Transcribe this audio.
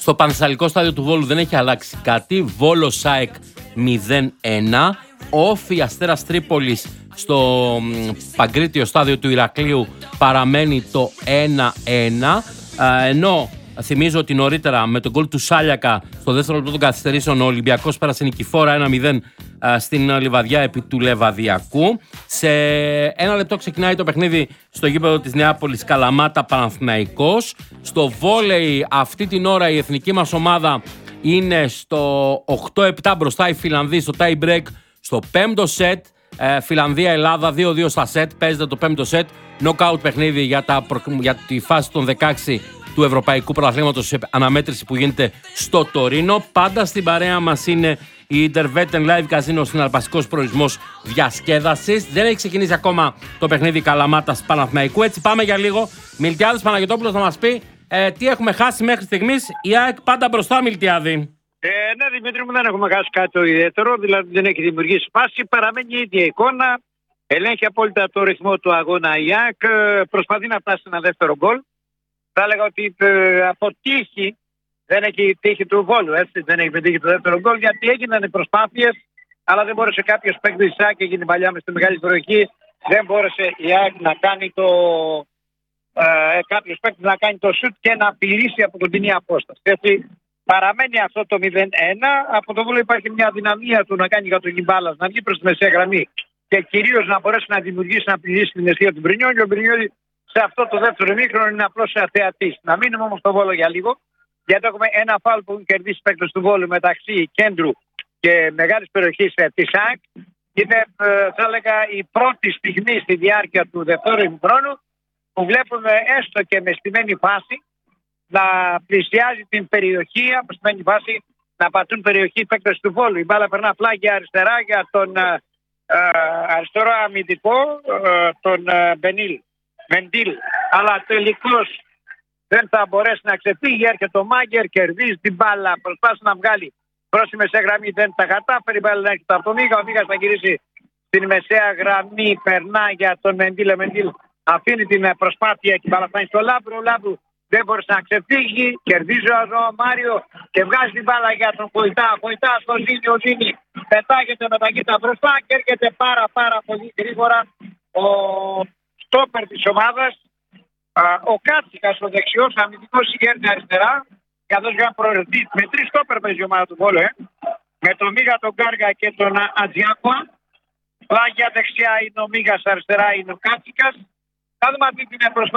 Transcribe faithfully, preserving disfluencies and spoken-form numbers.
Στο Πανθεσσαλικό στάδιο του Βόλου δεν έχει αλλάξει κάτι. Βόλος ΑΕΚ μηδέν ένα. Όφι Αστέρας Τρίπολης στο Παγκρίτιο στάδιο του Ηρακλείου παραμένει το ένα ένα. Ενώ θυμίζω ότι νωρίτερα με τον γκολ του Σάλιακα στο δεύτερο λεπτό των καθυστερήσεων ο Ολυμπιακός πέρασε νικηφόρα ένα μηδέν στην Λιβαδιά επί του Λεβαδιακού. Σε ένα λεπτό ξεκινάει το παιχνίδι στο γήπεδο της Νεάπολης Καλαμάτα Παναθηναϊκός. Στο βόλεϊ αυτή την ώρα η εθνική μας ομάδα είναι στο οκτώ επτά μπροστά οι Φιλανδοί στο tie break στο πέμπτο σετ. Ε, Φιλανδία-Ελλάδα δύο δύο στα σετ. Παίζεται το πέμπτο σετ. Knockout παιχνίδι για, τα, για τη φάση των δεκαέξι του Ευρωπαϊκού Πρωταθλήματος σε αναμέτρηση που γίνεται στο Τωρίνο. Πάντα στην παρέα μας είναι η Intervetten Live Casino, συναρπαστικός προορισμός διασκέδασης. Δεν έχει ξεκινήσει ακόμα το παιχνίδι Καλαμάτας Παναθηναϊκού. Έτσι πάμε για λίγο. Μιλτιάδης Παναγιωτόπουλος θα μας πει ε, τι έχουμε χάσει μέχρι στιγμής. Η ΑΕΚ πάντα μπροστά, Μιλτιάδη. Ε, ναι, Δημήτρη μου, δεν έχουμε χάσει κάτι το ιδιαίτερο. Δηλαδή δεν έχει δημιουργήσει φάση. Παραμένει η ίδια εικόνα. Ελέγχει απόλυτα το ρυθμό του αγώνα η ΑΕΚ. Προσπαθεί να φτάσει σε ένα δεύτερο γκολ. Θα έλεγα ότι ε, από τύχη δεν έχει τύχη του Βόλου, έτσι, δεν έχει πετύχει το δεύτερο γκολ, γιατί έγιναν οι προσπάθειες, αλλά δεν μπόρεσε κάποιος παίκτης της ΑΕΚ, έγινε παλιά μες στη μεγάλη περιοχή, δεν μπόρεσε η ΑΕΚ να κάνει το ε, κάποιος παίκτης να κάνει το σουτ και να απειλήσει από κοντινή απόσταση. Έτσι, παραμένει αυτό το μηδέν ένα. Από το Βόλο υπάρχει μια δυναμία του να κάνει για τον Γιμπάλας, να βγει προς τη μεσαία γραμμή και κυρίως να μπορέσει να δημιουργήσει, να απειλήσει την αιστεία του Μπρινιόλη. Ο Μπρινιόλη σε αυτό το δεύτερο ημίχρονο είναι απλώς θεατής. Να μείνουμε όμως στο Βόλο για λίγο, γιατί έχουμε ένα φάουλ που έχουν κερδίσει παίκτες του Βόλου μεταξύ κέντρου και μεγάλης περιοχής της ΑΕΚ. Είναι, θα έλεγα, η πρώτη στιγμή στη διάρκεια του δεύτερου ημιχρόνου που βλέπουμε έστω και με στημένη φάση να πλησιάζει την περιοχή, από στημένη φάση να πατούν περιοχή παίκτες του Βόλου. Η μπάλα περνά απλά για αριστερά για τον ε, ε, αριστερό αμυντικό, ε, τον ε, Μπενίλ. Μεντήλ, αλλά τελικώς δεν θα μπορέσει να ξεφύγει. Έρχεται ο Μάγκερ, κερδίζει την μπάλα, προσπάθησε να βγάλει προς τη μεσαία γραμμή, δεν τα κατάφερε. Η μπάλα να έρχεται από τον Μίγα. Ο Μίγας θα γυρίσει στην μεσαία γραμμή, περνά για τον Μεντήλ. Ο Μεντήλ αφήνει την προσπάθεια και η μπάλα φτάνει στο Λάμπρου. Ο Λάμπρου δεν μπορούσε να ξεφύγει. Κερδίζει ο Αζώ Μάριο και βγάζει την μπάλα για τον Κοϊτά. Κοϊτά στο Ζήνη, ο Ζήνη πετάγεται με τα κοίτα μπροστά και έρχεται πάρα πάρα πολύ γρήγορα ο στόπερ της ομάδας, ο Κάτσικας, ο δεξιός αμυντικός, συγγέρνει αριστερά, καθώς για προαιρεθεί με τρεις στόπερ παίζει η ομάδα του Βόλου, ε. με τον Μίγα, τον Κάργα και τον Ατζιάκουα. Πλάγια δεξιά είναι ο Μίγας, αριστερά είναι ο Κάτσικας. Θα δούμε αυτή την προσπάθεια.